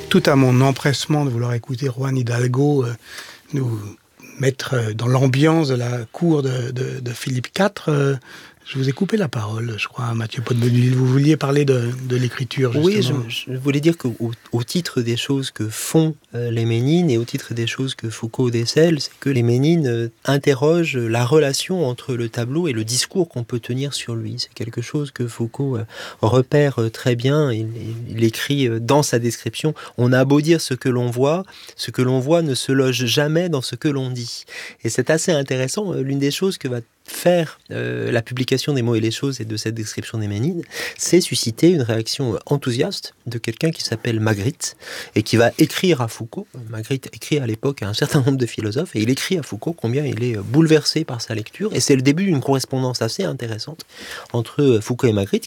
tout à mon empressement de vouloir écouter Juan Hidalgo nous mettre dans l'ambiance de la cour de Philippe IV, je vous ai coupé la parole, je crois, Mathieu Pot-de-Bonneville. Vous vouliez parler de l'écriture, justement. Oui, je voulais dire qu'au titre des choses que font les Ménines et au titre des choses que Foucault décèle, c'est que les Ménines interrogent la relation entre le tableau et le discours qu'on peut tenir sur lui. C'est quelque chose que Foucault repère très bien. Il écrit dans sa description, on a beau dire ce que l'on voit ne se loge jamais dans ce que l'on dit. Et c'est assez intéressant. L'une des choses que va faire la publication des mots et les choses et de cette description des Ménines, c'est susciter une réaction enthousiaste de quelqu'un qui s'appelle Magritte et qui va écrire à Foucault. Magritte écrit à l'époque à un certain nombre de philosophes et il écrit à Foucault combien il est bouleversé par sa lecture, et c'est le début d'une correspondance assez intéressante entre Foucault et Magritte